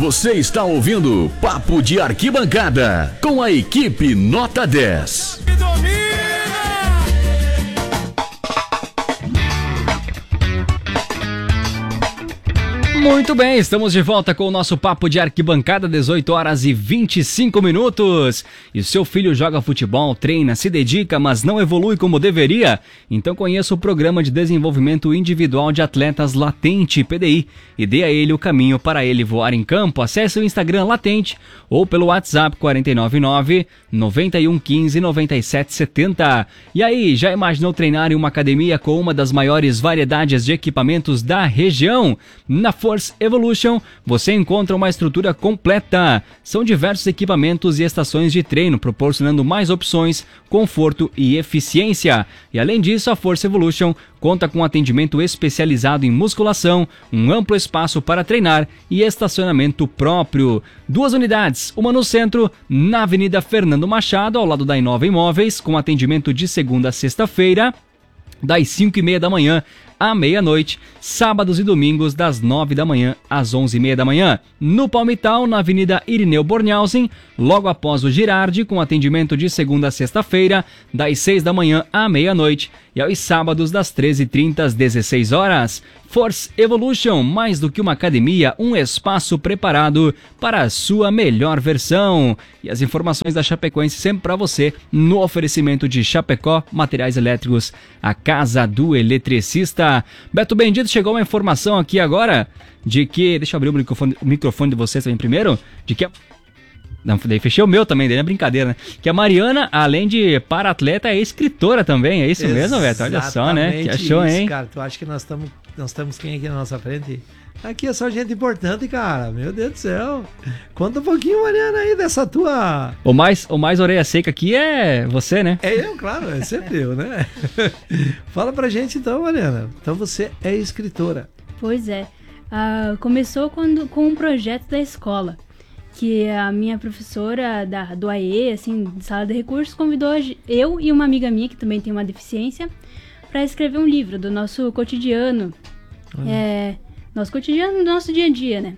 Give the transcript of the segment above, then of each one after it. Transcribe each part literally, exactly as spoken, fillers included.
Você está ouvindo Papo de Arquibancada com a equipe Nota dez. Muito bem, estamos de volta com o nosso Papo de Arquibancada, dezoito horas e vinte e cinco minutos. E seu filho joga futebol, treina, se dedica, mas não evolui como deveria? Então conheça o Programa de Desenvolvimento Individual de Atletas Latente, P D I, e dê a ele o caminho para ele voar em campo. Acesse o Instagram Latente ou pelo WhatsApp quatro nove nove, nove um um cinco, nove sete sete zero. E aí, já imaginou treinar em uma academia com uma das maiores variedades de equipamentos da região? Na Force Evolution, você encontra uma estrutura completa. São diversos equipamentos e estações de treino, proporcionando mais opções, conforto e eficiência. E além disso, a Force Evolution conta com atendimento especializado em musculação, um amplo espaço para treinar e estacionamento próprio. Duas unidades, uma no centro, na Avenida Fernando Machado, ao lado da Inova Imóveis, com atendimento de segunda a sexta-feira, das cinco e meia da manhã à meia-noite, sábados e domingos das nove da manhã às onze e meia da manhã. No Palmital, na Avenida Irineu Bornhausen, logo após o Girardi, com atendimento de segunda a sexta-feira, das seis da manhã à meia-noite e aos sábados das treze e trinta às dezesseis horas. Force Evolution, mais do que uma academia, um espaço preparado para a sua melhor versão. E as informações da Chapecoense sempre para você no oferecimento de Chapecó Materiais Elétricos, a casa do eletricista. Beto Bendito, chegou uma informação aqui agora de que, deixa eu abrir o microfone, o microfone de vocês também primeiro, de que a... Não, daí fechei o meu também, daí é brincadeira, né? Que a Mariana, além de para-atleta, é escritora também, é isso mesmo, Beto? Olha só, né? Que achou, isso, hein? Cara, tu acha que nós estamos nós estamos quem aqui na nossa frente? Aqui é só gente importante, cara. Meu Deus do céu. Conta um pouquinho, Mariana, aí dessa tua... O mais, o mais orelha seca aqui é você, né? É eu, claro, é sempre eu, né? Fala pra gente então, Mariana. Então você é escritora. Pois é. Uh, começou quando, com um projeto da escola, que a minha professora da, do A E, assim, de sala de recursos, convidou eu e uma amiga minha, que também tem uma deficiência, para escrever um livro do nosso cotidiano. Uhum. É, nosso cotidiano, do nosso dia a dia, né?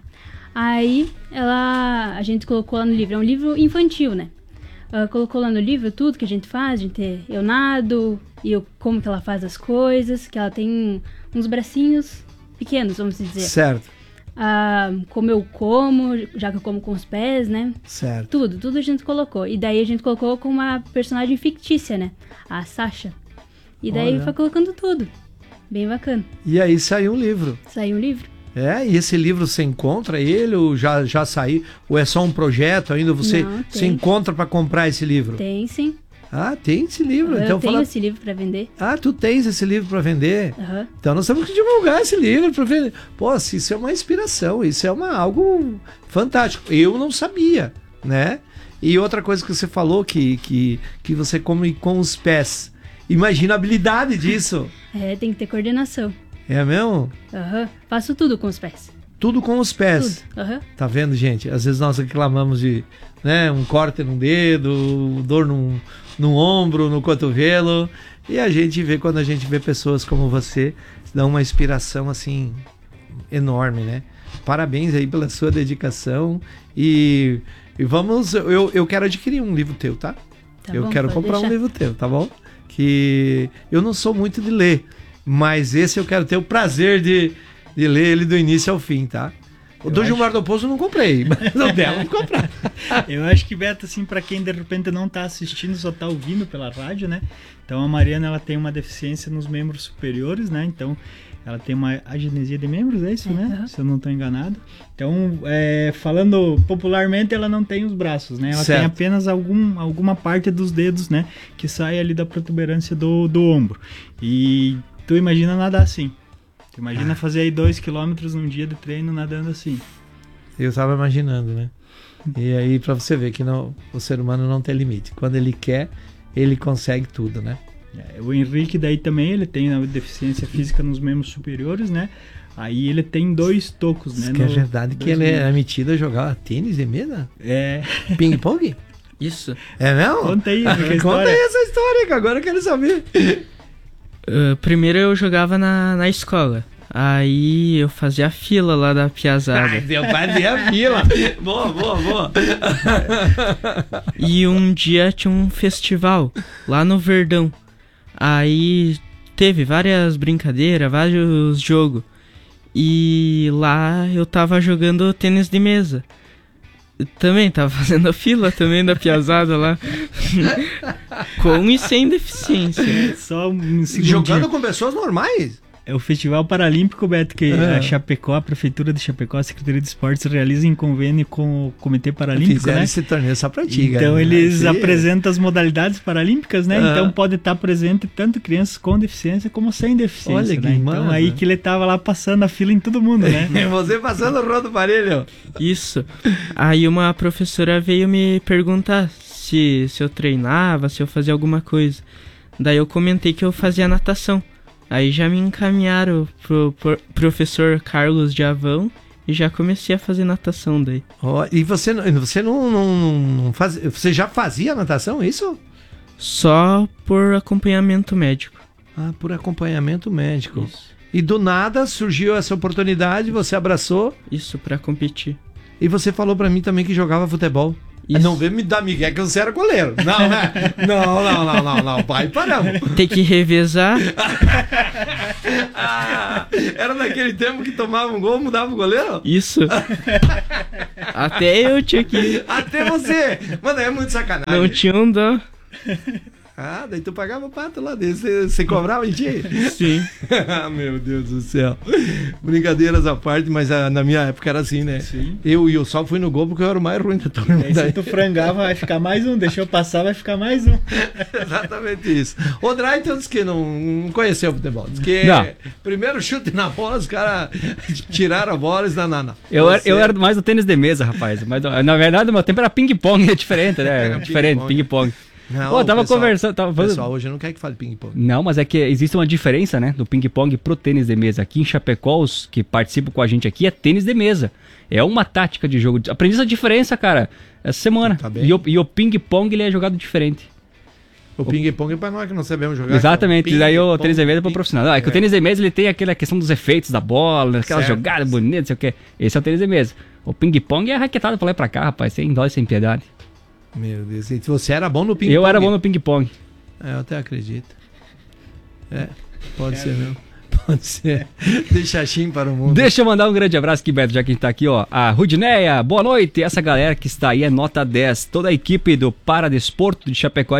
Aí, ela, a gente colocou lá no livro, é um livro infantil, né? Ela colocou lá no livro tudo que a gente faz, a gente, eu nado, e eu, como que ela faz as coisas, que ela tem uns bracinhos pequenos, vamos dizer. Certo. Ah, como eu como, já que eu como com os pés, né? Certo. Tudo, tudo a gente colocou. E daí a gente colocou com uma personagem fictícia, né? A Sasha. E daí Olha. foi colocando tudo. Bem bacana. E aí saiu um livro. Saiu um livro. É, e esse livro você encontra ele ou já, já saiu? Ou é só um projeto ainda? Você, Não, você encontra para comprar esse livro? Tem, sim. Ah, tem esse livro. Eu então, tenho fala... esse livro para vender. Ah, tu tens esse livro para vender? Uhum. Então nós temos que divulgar esse livro para vender. Pô, isso é uma inspiração, isso é uma, algo fantástico. Eu não sabia, né? E outra coisa que você falou, que, que, que você come com os pés. Imagina a habilidade disso. É, tem que ter coordenação. É mesmo? Aham. Uhum. Faço tudo com os pés. Tudo com os pés. Tudo. Uhum. Tá vendo, gente? Às vezes nós reclamamos de, né, um corte no dedo, dor num, no ombro, no cotovelo. E a gente vê, quando a gente vê pessoas como você, dá uma inspiração assim enorme, né? Parabéns aí pela sua dedicação. E, e vamos, eu, eu quero adquirir um livro teu, tá? Tá eu bom, quero comprar deixar. um livro teu, tá bom? Que eu não sou muito de ler, mas esse eu quero ter o prazer de, de ler ele do início ao fim, tá? O do Gilmar do Poço eu não comprei, mas o dela eu vou comprar. Eu acho que, Beto, assim, pra quem de repente não tá assistindo, só tá ouvindo pela rádio, né? Então a Mariana, ela tem uma deficiência nos membros superiores, né? Então ela tem uma agenesia de membros, é isso, né? Uhum. Se eu não tô enganado. Então, é, falando popularmente, ela não tem os braços, né? Ela certo. tem apenas algum, alguma parte dos dedos, né? Que sai ali da protuberância do, do ombro. E tu imagina nadar assim. Tu imagina ah. fazer aí dois quilômetros num dia de treino nadando assim. Eu tava imaginando, né? E aí, pra você ver que não, o ser humano não tem limite. Quando ele quer, ele consegue tudo, né? É, o Henrique daí também, ele tem uma deficiência física nos membros superiores, né? Aí ele tem dois tocos, né? Isso que é verdade que ele é metido a jogar tênis de mesa? É. Ping-pong? Isso. É mesmo? Conta aí, Conta aí essa história, que agora eu quero saber. Uh, primeiro eu jogava na, na escola. Aí eu fazia a fila lá da piazada. Ai, meu pai fazia fila. Boa, boa, boa. E um dia tinha um festival lá no Verdão. Aí teve várias brincadeiras, vários jogos. E lá eu tava jogando tênis de mesa. Eu também tava fazendo a fila também da piazada lá. Com e sem deficiência. Só um segundo. Jogando com pessoas normais? É o Festival Paralímpico, Beto, que É. a Chapecó, a Prefeitura de Chapecó, a Secretaria de Esportes realiza em convênio com o Comitê Paralímpico, Fizeram né? esse torneio só pra ti, Então cara. eles Sim. apresentam as modalidades paralímpicas, né? Ah. Então pode estar presente tanto crianças com deficiência como sem deficiência, Olha que né? Então massa. aí que ele tava lá passando a fila em todo mundo, né? Você passando o rodo parelho. Isso. Aí uma professora veio me perguntar se, se eu treinava, se eu fazia alguma coisa. Daí eu comentei que eu fazia natação. Aí já me encaminharam pro, pro professor Carlos de Avão e já comecei a fazer natação daí. Ó, e você, não- você não, não, não faz, você já fazia natação, isso? Só por acompanhamento médico. Ah, por acompanhamento médico. Isso. E do nada surgiu essa oportunidade, você abraçou Isso, pra competir. e você falou pra mim também que jogava futebol. Isso. Não vem me dar migué que você era goleiro. Não, né? Não, não, não, não, não. Pai, paramos. Tem que revezar. Ah, era naquele tempo que tomava um gol, mudava o goleiro? Isso. Até eu tinha que... Até você! Mano, é muito sacanagem. Não tinha um dó. Ah, daí tu pagava o pato lá dele. Você, você cobrava em ti? Sim. Ah, meu Deus do céu. Brincadeiras à parte, mas ah, na minha época era assim, né? Sim. Eu e eu só fui no gol porque eu era o mais ruim da turma. Aí se tu frangava, vai ficar mais um. Deixou passar, vai ficar mais um. Exatamente isso. O Drayton disse que não, não conheceu o futebol. Diz que Não. primeiro chute na bola, os caras tiraram a bola e disse, não, não, não. Eu, era, Você- eu era mais do tênis de mesa, rapaz. Mas na verdade, o meu tempo era ping-pong, é diferente, né? Era Diferente, ping-pong. ping-pong. Não, Pô, eu tava o pessoal- conversando. Tava O falando- pessoal hoje não quer que fale ping-pong. Não, mas é que existe uma diferença, né? Do ping-pong pro tênis de mesa. Aqui em Chapecó, os que participam com a gente aqui é tênis de mesa. É uma tática de jogo. Aprendi essa diferença, cara, essa semana. Tá bem. E o, e o ping-pong, ele é jogado diferente. O ping-pong é pra nós que não sabemos jogar. Exatamente. Então, E daí o ping-pong, tênis de mesa é pro ping- profissional. Ah, é que o tênis de mesa, ele tem aquela questão dos efeitos da bola, aquelas Certo. jogadas bonitas, não sei o quê. Esse é o tênis de mesa. O ping-pong é raquetado pra lá e pra cá, rapaz. Sem dó e sem piedade. Meu Deus, e você era bom no ping-pong? Eu era bom no ping-pong. É, eu até acredito. É, pode ser mesmo. Pode ser. Deixa Xim para o mundo. Deixa eu mandar um grande abraço aqui, Beto, já que a gente tá aqui, ó. A Rudineia, boa noite. Essa galera que está aí é nota dez. Toda a equipe do Paradesporto de Chapecó